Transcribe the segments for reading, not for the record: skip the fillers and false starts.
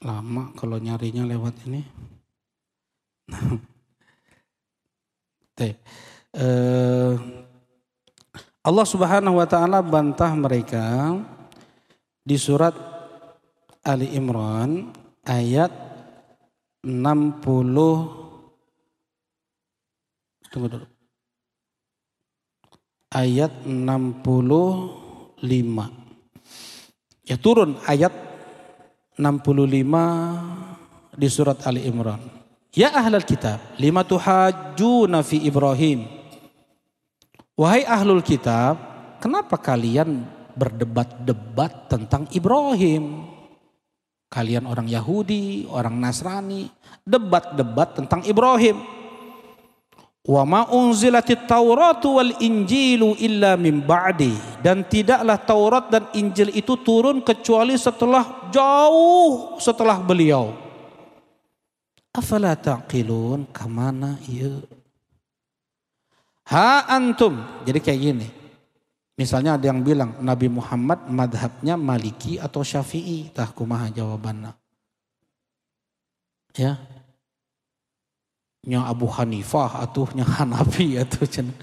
Lama kalau nyarinya lewat ini. Allah Subhanahu wa taala bantah mereka di surat Ali Imran ayat 60. Tunggu dulu. Ayat 65. Ya, turun ayat 65 di surat Ali Imran. Ya ahlal kitab, lima tuhajjuna fi Ibrahim. Wahai ahlul kitab, kenapa kalian berdebat-debat tentang Ibrahim? Kalian orang Yahudi, orang Nasrani, debat-debat tentang Ibrahim. Wa ma unzilatit Tauratu wal Injilu illa min ba'di, dan tidaklah Taurat dan Injil itu turun kecuali jauh setelah beliau. Afala taqilun, kamana ieu? Ha antum, jadi kayak gini. Misalnya ada yang bilang Nabi Muhammad madhabnya Maliki atau Syafi'i, tah kumaha jawabanna? Ya. Nya Abu Hanifah atau nya Hanafi atau cenah.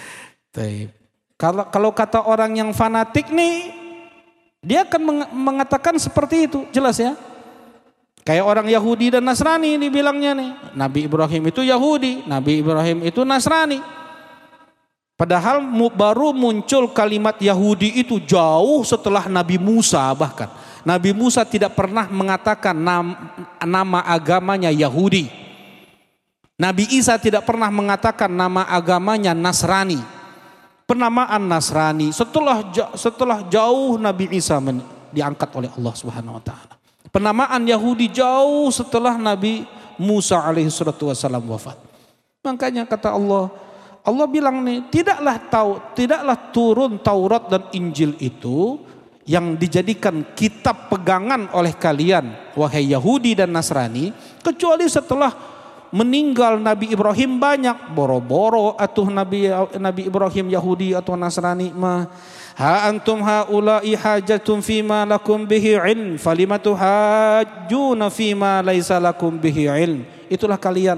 Kalau kata orang yang fanatik nih, dia akan mengatakan seperti itu, jelas ya. Kayak orang Yahudi dan Nasrani dibilangnya nih, Nabi Ibrahim itu Yahudi, Nabi Ibrahim itu Nasrani. Padahal baru muncul kalimat Yahudi itu jauh setelah Nabi Musa bahkan. Nabi Musa tidak pernah mengatakan nama agamanya Yahudi. Nabi Isa tidak pernah mengatakan nama agamanya Nasrani. Penamaan Nasrani setelah jauh Nabi Isa diangkat oleh Allah Subhanahu wa taala. Penamaan Yahudi jauh setelah Nabi Musa alaihi salatu wasallam wafat. Makanya kata Allah bilang nih, tidaklah turun Taurat dan Injil itu yang dijadikan kitab pegangan oleh kalian wahai Yahudi dan Nasrani, kecuali setelah meninggal Nabi Ibrahim banyak boro-boro atuh Nabi Ibrahim Yahudi atau Nasrani mah. Ha antum haula'i hajatum fima lakum bihi ilm falimatu hajjuna fima laisa lakum bihi ilm. Itulah kalian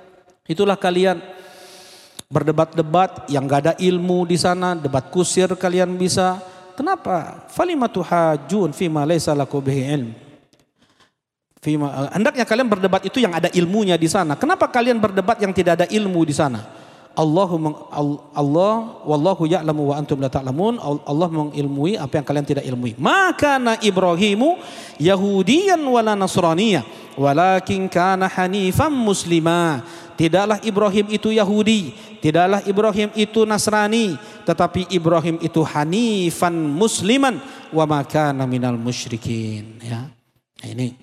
berdebat-debat yang gak ada ilmu di sana, debat kusir kalian bisa. Kenapa? Falimatu hajjun fima laisa lakum bihi ilm. Hendaknya kalian berdebat itu yang ada ilmunya di sana. Kenapa kalian berdebat yang tidak ada ilmu di sana? Allah wallahu ya'lamu wa antum la ta'lamun. Allah mengilmui apa yang kalian tidak ilmui. Maka na Ibrahimu Yahudiyan wala Nasraniya walakin kana hanifan muslima. Tidaklah Ibrahim itu Yahudi, tidaklah Ibrahim itu Nasrani, tetapi Ibrahim itu hanifan musliman wa ma kana minal musyrikin. Ya. Nah, ini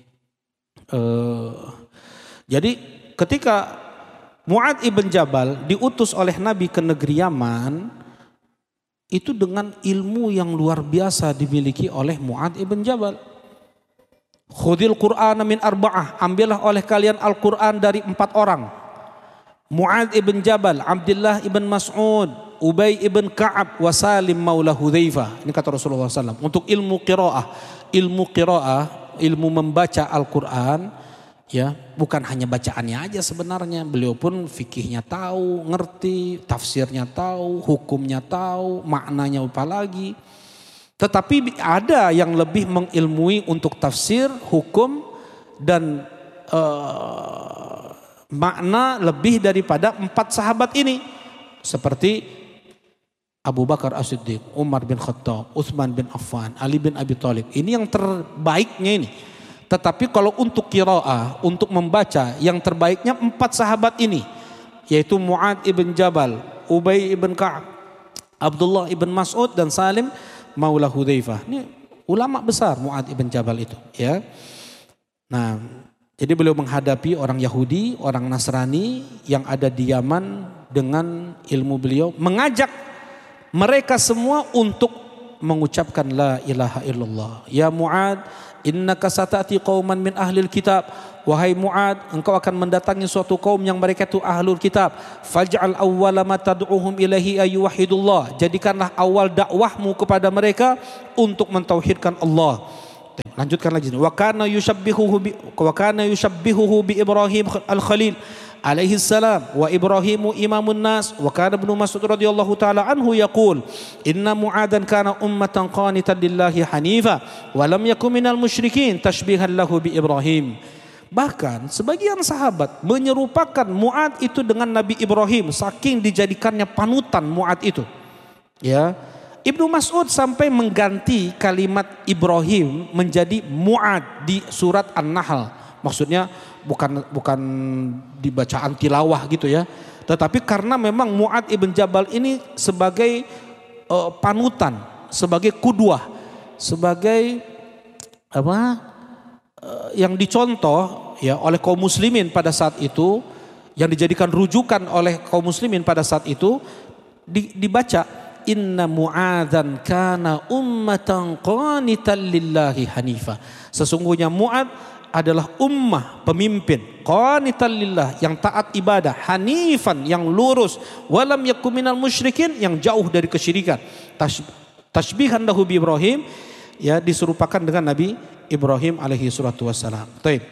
jadi ketika Mu'adz ibn Jabal diutus oleh Nabi ke negeri Yaman, itu dengan ilmu yang luar biasa dimiliki oleh Mu'adz ibn Jabal. Khudil Qur'ana min arba'ah, ambillah oleh kalian Al-Quran dari 4 orang. Mu'adz ibn Jabal, Abdullah ibn Mas'ud, Ubay ibn Ka'ab, wa Salim maula Hudzaifah. Ini kata Rasulullah SAW. Untuk ilmu qiraah, ilmu membaca Al-Quran, ya, bukan hanya bacaannya aja sebenarnya. Beliau pun fikihnya tahu, ngerti, tafsirnya tahu, hukumnya tahu, maknanya apa lagi. Tetapi ada yang lebih mengilmui untuk tafsir, hukum, dan makna lebih daripada 4 sahabat ini. Seperti Abu Bakar As-Siddiq, Umar bin Khattab, Utsman bin Affan, Ali bin Abi Thalib. Ini yang terbaiknya ini. Tetapi kalau untuk qiraah, untuk membaca, yang terbaiknya 4 sahabat ini, yaitu Mu'adz ibn Jabal, Ubay ibn Ka'ab, Abdullah ibn Mas'ud, dan Salim maula Hudzaifah. Ini ulama besar Mu'adz ibn Jabal itu, ya. Nah, jadi beliau menghadapi orang Yahudi, orang Nasrani yang ada di Yaman dengan ilmu beliau, mengajak mereka semua untuk mengucapkan la ilaha illallah. Ya Mu'adz, innaka satati qauman min ahlil kitab. Wahai Mu'adz, engkau akan mendatangi suatu kaum yang mereka itu ahlul kitab. Faj'al awwala ma tad'uhum ilaihi ayyuhidullah. Jadikanlah awal dakwahmu kepada mereka untuk mentauhidkan Allah. Lanjutkan lagi. Wa kana yushabbihuhu bi Ibrahim al-Khalil alaihi salam wa Ibrahimu imamun nas wa kana Ibnu Mas'ud radhiyallahu taala anhu yaqul inna Mu'adan kana ummatan qanitan lillahi hanifa wa lam yakun minal musyrikin tashbihan lahu bi Ibrahim. Bahkan sebagian sahabat menyerupakan Mu'ad itu dengan Nabi Ibrahim saking dijadikannya panutan Mu'ad itu. Ya. Ibnu Mas'ud sampai mengganti kalimat Ibrahim menjadi Mu'ad di surat An-Nahl. Maksudnya bukan dibacaan tilawah gitu ya. Tetapi karena memang Mu'ad ibn Jabal ini sebagai panutan, sebagai kudwah, sebagai yang dicontoh ya oleh kaum muslimin pada saat itu, yang dijadikan rujukan oleh kaum muslimin pada saat itu, dibaca inna Mu'adzan kana ummatan qanitan lillahi hanifa. Sesungguhnya Mu'ad adalah ummah pemimpin qanitan lillah yang taat ibadah, hanifan yang lurus, walam yakum minal musyrikin yang jauh dari kesyirikan. Tashbihan lahu bi Ibrahim, ya diserupakan dengan Nabi Ibrahim alaihi salatu wassalam. Baik.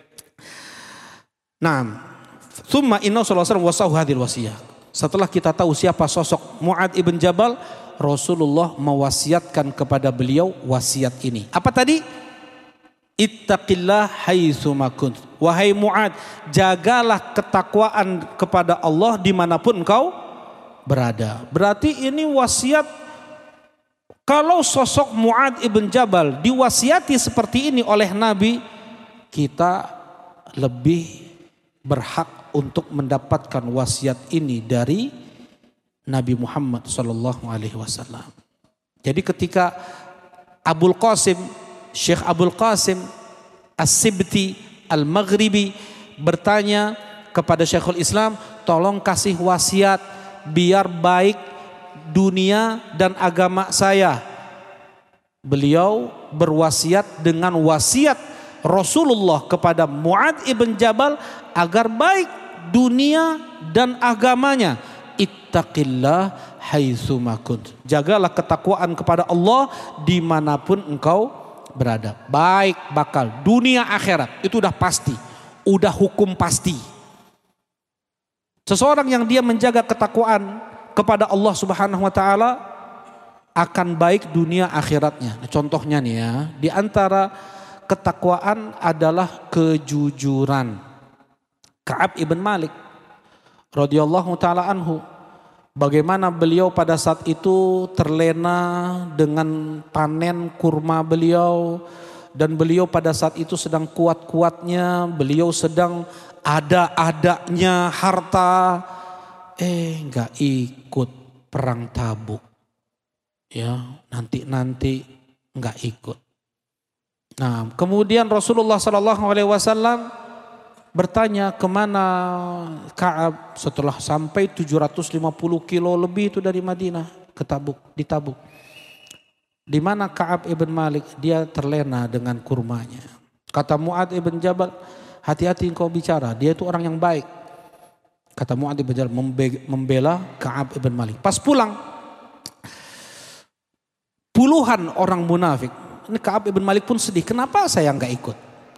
Naam. Tsumma inna sallallahu alaihi wasallam hadhil wasiyah. Setelah kita tahu siapa sosok Mu'ad ibn Jabal, Rasulullah mewasiatkan kepada beliau wasiat ini. Apa tadi? Ittaqillah haitsu ma kunt. Wahai Mu'ad, jagalah ketakwaan kepada Allah dimanapun engkau berada. Berarti ini wasiat. Kalau sosok Mu'ad ibn Jabal diwasiati seperti ini oleh Nabi, kita lebih berhak untuk mendapatkan wasiat ini dari Nabi Muhammad sallallahu alaihi wasallam. Jadi ketika Syekh Abul Qasim As-Sibti Al-Maghribi bertanya kepada Syekhul Islam, tolong kasih wasiat biar baik dunia dan agama saya. Beliau berwasiat dengan wasiat Rasulullah kepada Mu'ad ibn Jabal agar baik dunia dan agamanya. Ittaqillah haitsu ma kunt. Jagalah ketakwaan kepada Allah dimanapun engkau berada. Baik bakal dunia akhirat itu udah pasti, udah hukum pasti. Seseorang yang dia menjaga ketakwaan kepada Allah Subhanahu wa taala akan baik dunia akhiratnya. Nah, contohnya nih ya, di antara ketakwaan adalah kejujuran. Ka'ab ibn Malik radhiyallahu taala anhu, bagaimana beliau pada saat itu terlena dengan panen kurma beliau, dan beliau pada saat itu sedang kuat-kuatnya, beliau sedang ada-adanya harta, enggak ikut perang Tabuk. Ya, nanti enggak ikut. Nah, kemudian Rasulullah sallallahu alaihi wasallam bertanya kemana Ka'ab setelah sampai 750 kilo lebih itu dari Madinah ke Tabuk, di Tabuk. Di mana Ka'ab ibn Malik? Dia terlena dengan kurmanya. Kata Mu'ad ibn Jabal, hati-hati engkau bicara, dia itu orang yang baik. Kata Mu'ad ibn Jabal membela Ka'ab ibn Malik. Pas pulang, puluhan orang munafik. Ini Ka'ab ibn Malik pun sedih, kenapa saya enggak ikut?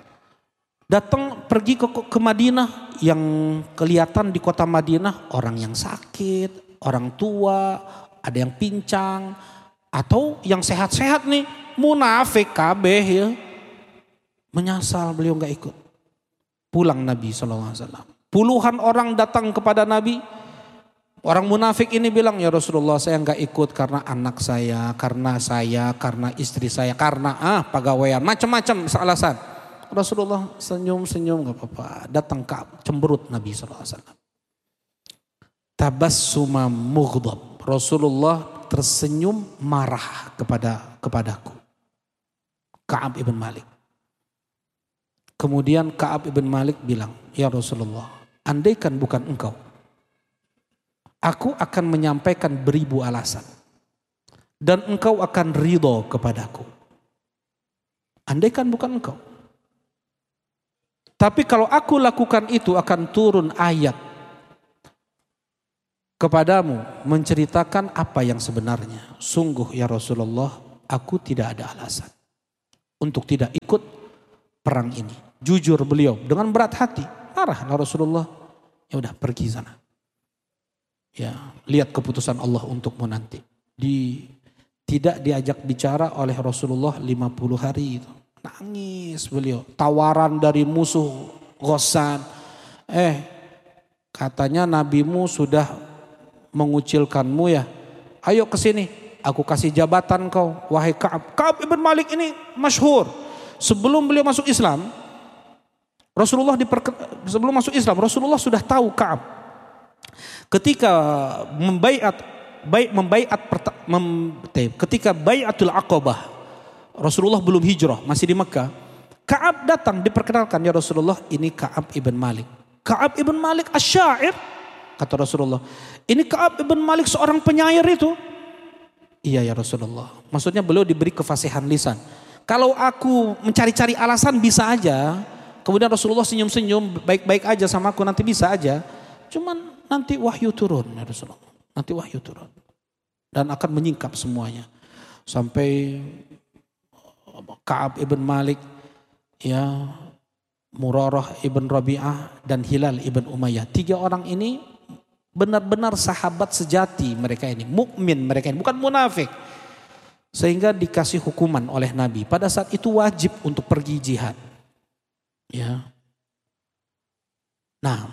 Pergi ke Madinah, yang kelihatan di kota Madinah orang yang sakit, orang tua, ada yang pincang, atau yang sehat-sehat nih, munafik kabeh ya. Menyesal beliau nggak ikut. Pulang Nabi SAW. Puluhan orang datang kepada Nabi. Orang munafik ini bilang, ya Rasulullah saya nggak ikut karena anak saya, karena istri saya, karena pegawaian, macam-macam alasan. Rasulullah senyum-senyum, gak apa-apa. Datang Ka'ab, cemberut Nabi SAW. Tabassuma mughdab. Rasulullah tersenyum marah kepadaku. Ka'ab ibn Malik. Kemudian Ka'ab ibn Malik bilang, ya Rasulullah, andaikan bukan engkau, aku akan menyampaikan beribu alasan. Dan engkau akan ridho kepadaku. Andaikan bukan engkau. Tapi kalau aku lakukan itu akan turun ayat kepadamu menceritakan apa yang sebenarnya. Sungguh ya Rasulullah, aku tidak ada alasan. untuk tidak ikut perang ini. Jujur beliau dengan berat hati, marah Rasulullah. Ya udah pergi sana. Ya, lihat keputusan Allah untukmu nanti. Tidak diajak bicara oleh Rasulullah 50 hari itu. Nangis beliau. Tawaran dari musuh Ghassan. Katanya nabimu sudah mengucilkanmu ya. Ayo ke sini, aku kasih jabatan kau, wahai Ka'ab. Ka'ab ibn Malik ini masyhur. Sebelum beliau masuk Islam, sebelum masuk Islam, Rasulullah sudah tahu Ka'ab. Ketika ketika Bai'atul Aqabah, Rasulullah belum hijrah, masih di Mekah. Ka'ab datang diperkenalkan, ya Rasulullah, ini Ka'ab ibn Malik. Ka'ab ibn Malik asy-syair, kata Rasulullah. Ini Ka'ab ibn Malik seorang penyair itu. Iya ya Rasulullah. Maksudnya beliau diberi kefasihan lisan. Kalau aku mencari-cari alasan bisa aja. Kemudian Rasulullah senyum-senyum, baik-baik aja sama aku, nanti bisa aja. Cuman nanti wahyu turun ya Rasulullah. Nanti wahyu turun. Dan akan menyingkap semuanya. Sampai Ka'ab ibn Malik, ya, Murarah ibn Rabi'ah dan Hilal ibn Umayyah. 3 orang ini benar-benar sahabat sejati mereka ini. Mukmin mereka ini, bukan munafik. Sehingga dikasih hukuman oleh Nabi. Pada saat itu wajib untuk pergi jihad. Ya. Nah,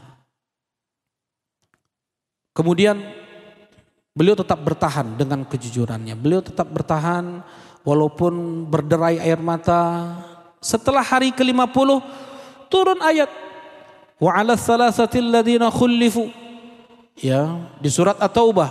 kemudian beliau tetap bertahan dengan kejujurannya. Beliau tetap bertahan walaupun berderai air mata. Setelah hari ke-50 turun ayat wa 'ala thalathatil ladzina khulifu. Ya, di surat At-Taubah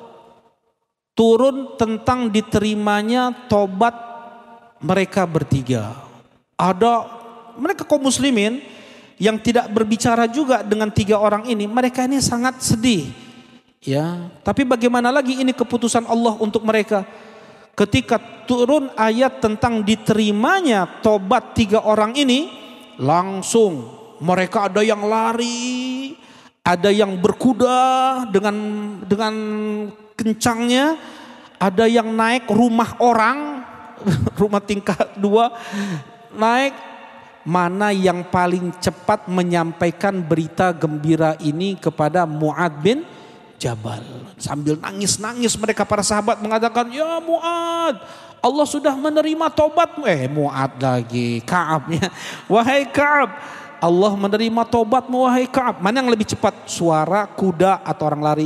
turun tentang diterimanya tobat mereka bertiga. Ada mereka kaum muslimin yang tidak berbicara juga dengan 3 orang ini, mereka ini sangat sedih. Ya, tapi bagaimana lagi ini keputusan Allah untuk mereka. Ketika turun ayat tentang diterimanya tobat 3 orang ini, langsung mereka ada yang lari, ada yang berkuda dengan kencangnya, ada yang naik rumah orang, rumah tingkat 2 naik. Mana yang paling cepat menyampaikan berita gembira ini kepada Mu'adz bin Jabal. Sambil nangis-nangis mereka para sahabat mengatakan, ya Mu'adz, Allah sudah menerima tobatmu. Mu'adz lagi, Ka'abnya. Wahai Ka'ab, Allah menerima tobatmu wahai Ka'ab. Mana yang lebih cepat? Suara kuda atau orang lari?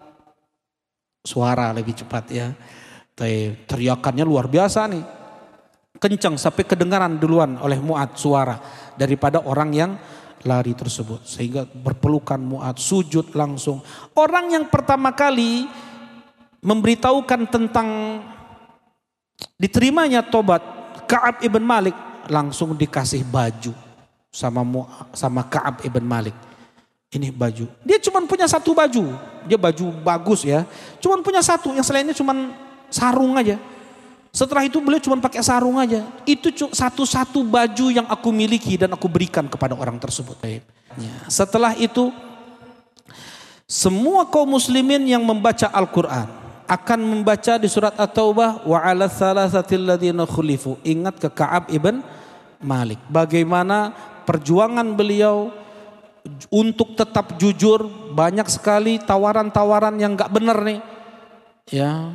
Suara lebih cepat ya. Teriakannya luar biasa nih. Kencang sampai kedengaran duluan oleh Mu'adz suara daripada orang yang lari tersebut. Sehingga berpelukan Mu'adz, sujud langsung. Orang yang pertama kali memberitahukan tentang diterimanya tobat Ka'ab ibn Malik, langsung dikasih baju sama Ka'ab ibn Malik. Ini baju. Dia cuma punya 1 baju. Dia baju bagus ya. Cuma punya 1, yang selainnya cuma sarung aja. Setelah itu beliau cuma pakai sarung aja. Itu satu-satu baju yang aku miliki dan aku berikan kepada orang tersebut. Ya. Setelah itu semua kaum muslimin yang membaca Al-Quran akan membaca di surat At-Taubah wa 'ala thalathatil ladzina khulifu. Ingat ke Ka'ab ibn Malik. Bagaimana perjuangan beliau untuk tetap jujur. Banyak sekali tawaran-tawaran yang gak benar nih. Ya.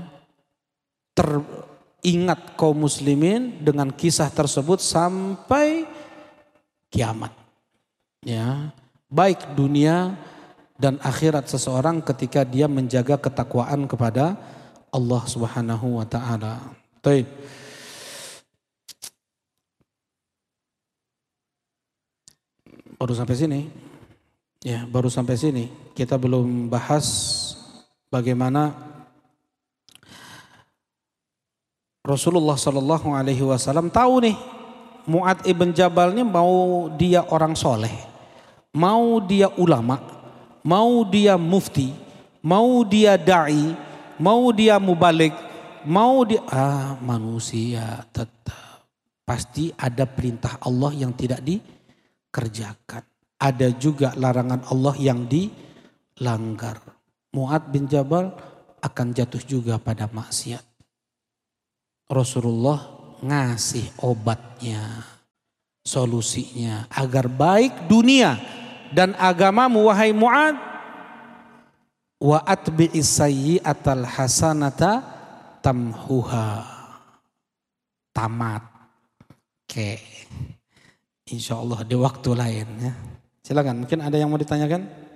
Ingat kaum muslimin dengan kisah tersebut sampai kiamat. Ya, baik dunia dan akhirat seseorang ketika dia menjaga ketakwaan kepada Allah Subhanahu wa taala. Baik. Baru sampai sini. Ya, baru sampai sini. Kita belum bahas bagaimana Rasulullah Shallallahu Alaihi Wasallam tahu nih Mu'adz ibn Jabal ini mau dia orang soleh, mau dia ulama, mau dia mufti, mau dia da'i, mau dia mubalik, mau dia manusia, tetap pasti ada perintah Allah yang tidak dikerjakan, ada juga larangan Allah yang dilanggar. Mu'adz bin Jabal akan jatuh juga pada maksiat. Rasulullah ngasih obatnya, solusinya agar baik dunia dan agamamu wahai Mu'ad. Wa atbi'is sayyi'atal hasanata tamhuha. Tamat. Oke. Insyaallah di waktu lain ya. Silakan, mungkin ada yang mau ditanyakan?